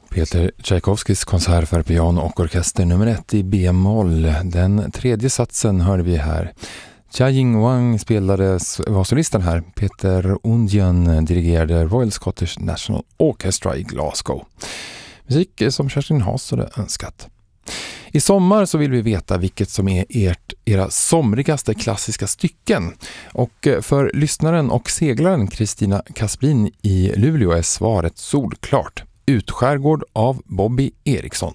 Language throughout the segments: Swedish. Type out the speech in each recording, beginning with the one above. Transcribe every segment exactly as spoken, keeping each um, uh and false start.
Peter Tchaikovskys konsert för piano och orkester nummer ett i B-moll. Den tredje satsen hörde vi här. Chia Ying-Wang spelade, var solisten här. Peter Undjan dirigerade Royal Scottish National Orchestra i Glasgow. Musik som Kerstin Haas hade önskat. I sommar så vill vi veta vilket som är ert, era somrigaste klassiska stycken. Och för lyssnaren och seglaren Kristina Kasplin i Luleå är svaret solklart. Utskärgård av Bobby Eriksson.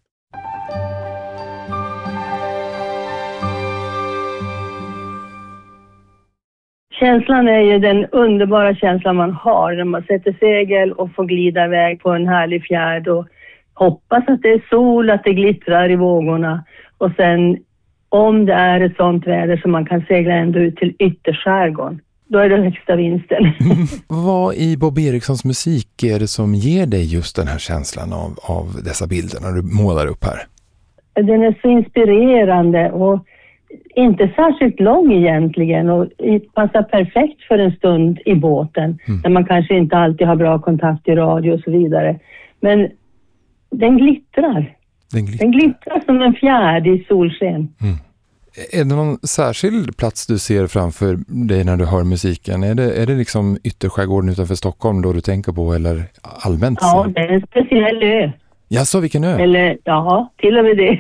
Känslan är ju den underbara känslan man har när man sätter segel och får glida iväg på en härlig fjärd och hoppas att det är sol, att det glittrar i vågorna. Och sen om det är ett sånt väder som man kan segla ändå ut till ytterskärgården, då är det högsta vinsten. Vad i Bob Erikssons musik är det som ger dig just den här känslan av, av dessa bilder när du målar upp här? Den är så inspirerande och inte särskilt lång egentligen och passar perfekt för en stund i båten mm. när man kanske inte alltid har bra kontakt i radio och så vidare. Men den glittrar. Den glittrar, den glittrar som en fjärd i solsken. Mm. Är det någon särskild plats du ser framför dig när du hör musiken? Är det, är det liksom ytterskärgården utanför Stockholm då du tänker på eller allmänt? Ja, det är en speciell ö. Ja, så vilken ö? Eller, ja, till och med det.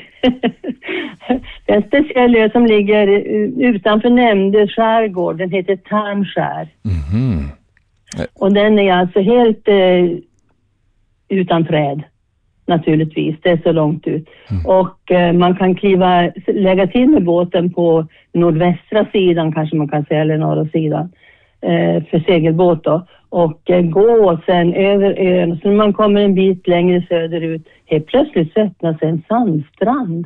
Det är en speciell ö som ligger utanför nämnde skärgård. Den heter Tarmskär. Mm-hmm. Och den är alltså helt eh, utan träd. Naturligtvis, det är så långt ut. Mm. Och eh, man kan kliva, lägga till med båten på nordvästra sidan kanske man kan säga, eller norra sidan. Eh, för segelbåt då. Och eh, gå sen över ön. Så när man kommer en bit längre söderut, helt plötsligt så öppnas en sandstrand.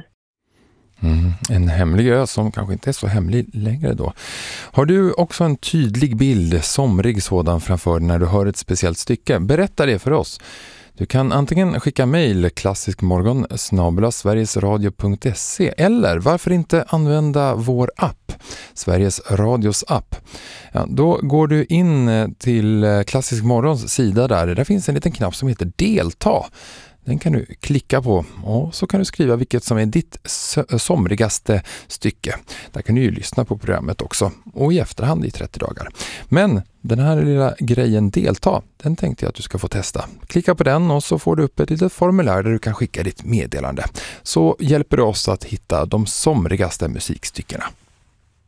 Mm, en hemlig ö som kanske inte är så hemlig längre då. Har du också en tydlig bild, somrig sådan framför när du hör ett speciellt stycke? Berätta det för oss. Du kan antingen skicka mejl klassiskmorgon snabel-a sverigesradio punkt se eller varför inte använda vår app, Sveriges Radios app. Ja, då går du in till Klassisk Morgons sida där. Där finns en liten knapp som heter Delta. Den kan du klicka på och så kan du skriva vilket som är ditt somrigaste stycke. Där kan du ju lyssna på programmet också och i efterhand i trettio dagar. Men den här lilla grejen Delta, den tänkte jag att du ska få testa. Klicka på den och så får du upp ett litet formulär där du kan skicka ditt meddelande. Så hjälper det oss att hitta de somrigaste musikstyckena.